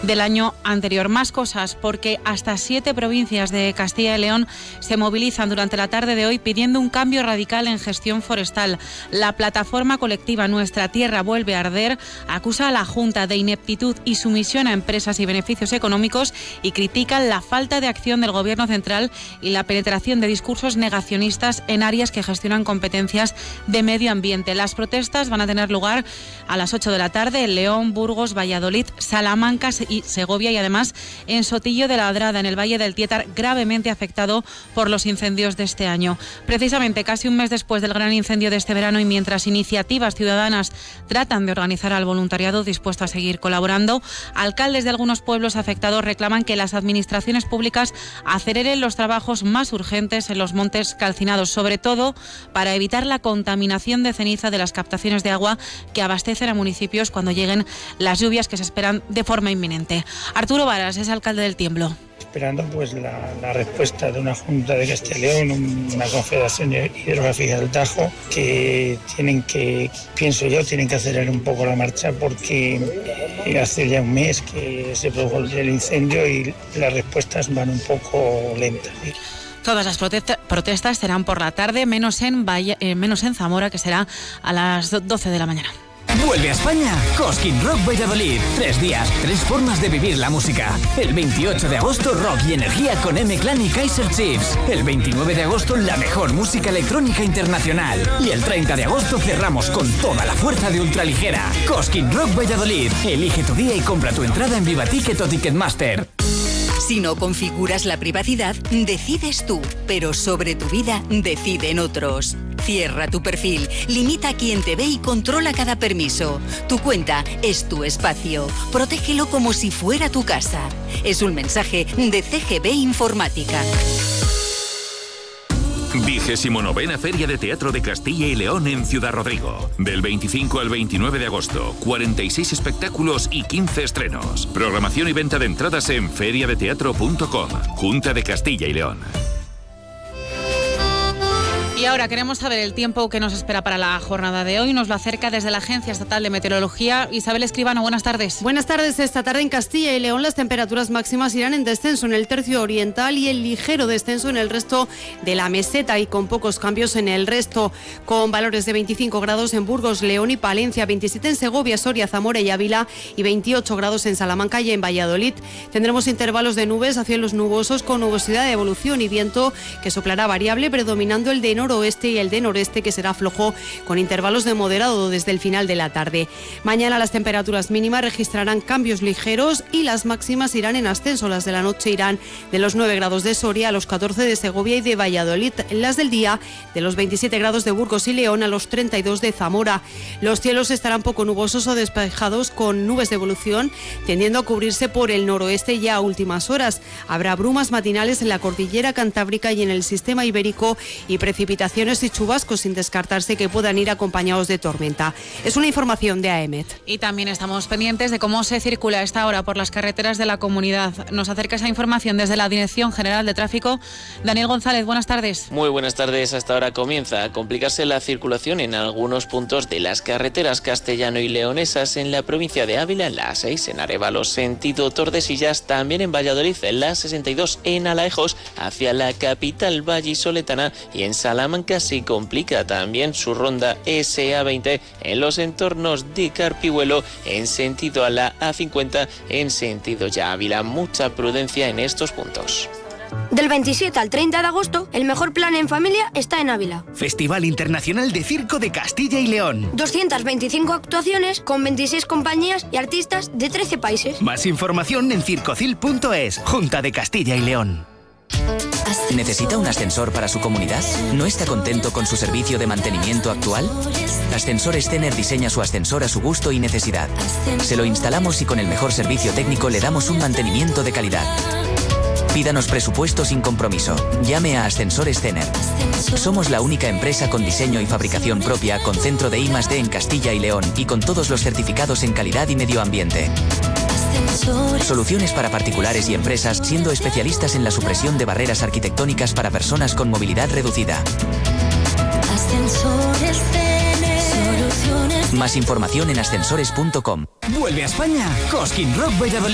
del año anterior. Más cosas, porque hasta 7 provincias de Castilla y León se movilizan durante la tarde de hoy pidiendo un cambio radical en gestión forestal. La plataforma colectiva Nuestra Tierra Vuelve a Arder acusa a la Junta de ineptitud y sumisión a empresas y beneficios económicos y critican la falta de acción del Gobierno central y la penetración de discursos negacionistas en áreas que gestionan competencias de medio ambiente. Las protestas van a tener lugar a las 8 de la tarde en León, Burgos, Valladolid, Salamanca y Segovia, y además en Sotillo de Ladrada, en el Valle del Tietar, gravemente afectado por los incendios de este año. Precisamente casi un mes después del gran incendio de este verano y mientras iniciativas ciudadanas tratan de organizar al voluntariado dispuesto a seguir colaborando, alcaldes de algunos pueblos afectados reclaman que las administraciones públicas aceleren los trabajos más urgentes en los montes calcinados, sobre todo para evitar la contaminación de ceniza de las captaciones de agua que abastecen a municipios cuando lleguen las lluvias que se esperan de forma inminente. Arturo Varas es alcalde del Tiemblo. Esperando pues la respuesta de una Junta de Castilla y León, una Confederación Hidrográfica del Tajo, que tienen que acelerar un poco la marcha porque hace ya un mes que se produjo el incendio y las respuestas van un poco lentas. Todas las protestas serán por la tarde, menos en Zamora, que será a las 12 de la mañana. Vuelve a España Cosquín Rock Valladolid. 3 días, 3 formas de vivir la música. El 28 de agosto, rock y energía con M-Clan y Kaiser Chiefs. El 29 de agosto, la mejor música electrónica internacional. Y el 30 de agosto cerramos con toda la fuerza de ultraligera. Cosquín Rock Valladolid. Elige tu día y compra tu entrada en Vivaticket o Ticketmaster. Si no configuras la privacidad, decides tú, pero sobre tu vida deciden otros. Cierra tu perfil, limita a quien te ve y controla cada permiso. Tu cuenta es tu espacio. Protégelo como si fuera tu casa. Es un mensaje de CGB Informática. 29ª Feria de Teatro de Castilla y León en Ciudad Rodrigo. Del 25 al 29 de agosto, 46 espectáculos y 15 estrenos. Programación y venta de entradas en feriadeteatro.com. Junta de Castilla y León. Y ahora queremos saber el tiempo que nos espera para la jornada de hoy. Nos lo acerca desde la Agencia Estatal de Meteorología. Isabel Escribano, buenas tardes. Buenas tardes. Esta tarde en Castilla y León las temperaturas máximas irán en descenso en el tercio oriental y en ligero descenso en el resto de la meseta y con pocos cambios en el resto, con valores de 25 grados en Burgos, León y Palencia, 27 en Segovia, Soria, Zamora y Ávila y 28 grados en Salamanca y en Valladolid. Tendremos intervalos de nubes a cielos nubosos con nubosidad de evolución y viento que soplará variable, predominando el de noroeste y el de noreste, que será flojo con intervalos de moderado desde el final de la tarde. Mañana las temperaturas mínimas registrarán cambios ligeros y las máximas irán en ascenso. Las de la noche irán de los 9 grados de Soria a los 14 de Segovia y de Valladolid. Las del día de los 27 grados de Burgos y León a los 32 de Zamora. Los cielos estarán poco nubosos o despejados con nubes de evolución, tendiendo a cubrirse por el noroeste ya a últimas horas. Habrá brumas matinales en la cordillera cantábrica y en el sistema ibérico y precipitaciones y chubascos, sin descartarse que puedan ir acompañados de tormenta. Es una información de AEMET. Y también estamos pendientes de cómo se circula a esta hora por las carreteras de la comunidad. Nos acerca esa información desde la Dirección General de Tráfico. Daniel González, buenas tardes. Muy buenas tardes. Hasta ahora comienza a complicarse la circulación en algunos puntos de las carreteras castellano y leonesas en la provincia de Ávila, en la A6 en Arévalo sentido Tordesillas, también en Valladolid en la 62 en Alaejos hacia la capital vallisoletana, y en Salamanca se complica también su ronda SA20 en los entornos de Carpihuelo en sentido a la A50 en sentido ya Ávila. Mucha prudencia en estos puntos. Del 27 al 30 de agosto, el mejor plan en familia está en Ávila. Festival Internacional de Circo de Castilla y León. 225 actuaciones con 26 compañías y artistas de 13 países. Más información en circocil.es. Junta de Castilla y León. ¿Necesita un ascensor para su comunidad? ¿No está contento con su servicio de mantenimiento actual? Ascensores Tener diseña su ascensor a su gusto y necesidad. Se lo instalamos y con el mejor servicio técnico le damos un mantenimiento de calidad. Pídanos presupuesto sin compromiso. Llame a Ascensores Tener. Somos la única empresa con diseño y fabricación propia, con centro de I+D en Castilla y León y con todos los certificados en calidad y medio ambiente. Soluciones para particulares y empresas, siendo especialistas en la supresión de barreras arquitectónicas para personas con movilidad reducida. Ascensores Tener. Más información en ascensores.com. Vuelve a España Cosquín Rock Valladolid.